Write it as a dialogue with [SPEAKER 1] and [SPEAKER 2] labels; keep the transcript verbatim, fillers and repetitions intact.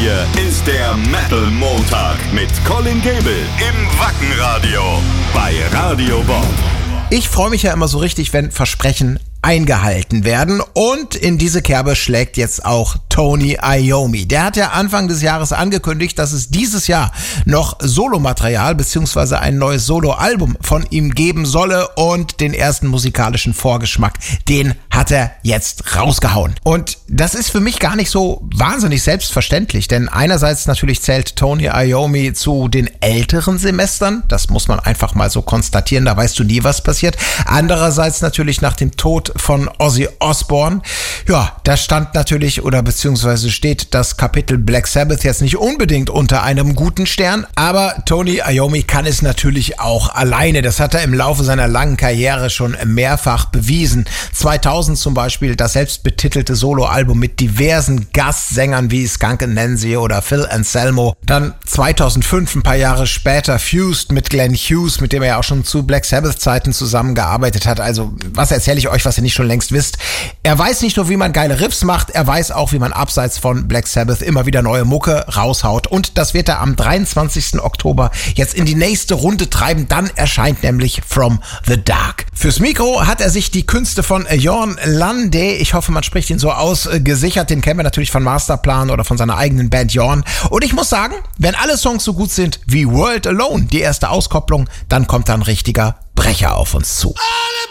[SPEAKER 1] hier ist der Metal Montag mit Colin Gable im Wackenradio bei Radio Bob.
[SPEAKER 2] Ich freue mich ja immer so richtig, wenn Versprechen eingehalten werden, und in diese Kerbe schlägt jetzt auch Tony Iommi. Der hat ja Anfang des Jahres angekündigt, dass es dieses Jahr noch Solomaterial bzw. ein neues Soloalbum von ihm geben solle, und den ersten musikalischen Vorgeschmack, den hat er jetzt rausgehauen. Und das ist für mich gar nicht so wahnsinnig selbstverständlich, denn einerseits natürlich zählt Tony Iommi zu den älteren Semestern, das muss man einfach mal so konstatieren, da weißt du nie, was passiert. Andererseits natürlich nach dem Tod von Ozzy Osbourne, ja, da stand natürlich oder beziehungsweise steht das Kapitel Black Sabbath jetzt nicht unbedingt unter einem guten Stern, aber Tony Iommi kann es natürlich auch alleine. Das hat er im Laufe seiner langen Karriere schon mehrfach bewiesen. zweitausend zum Beispiel das selbstbetitelte Soloalbum mit diversen Gastsängern wie Skunk Anansie oder Phil Anselmo. Dann zweitausendfünf, ein paar Jahre später, Fused mit Glenn Hughes, mit dem er ja auch schon zu Black Sabbath Zeiten zusammengearbeitet hat. Also was erzähle ich euch, was ihr nicht schon längst wisst? Er weiß nicht nur, wie man geile Riffs macht, er weiß auch, wie man abseits von Black Sabbath immer wieder neue Mucke raushaut. Und das wird er am dreiundzwanzigsten Oktober jetzt in die nächste Runde treiben. Dann erscheint nämlich From the Dark. Fürs Mikro hat er sich die Künste von Jorn Lande, ich hoffe, man spricht ihn so aus, gesichert. Den kennen wir natürlich von Masterplan oder von seiner eigenen Band Jorn. Und ich muss sagen, wenn alle Songs so gut sind wie World Alone, die erste Auskopplung, dann kommt da ein richtiger Brecher auf uns zu.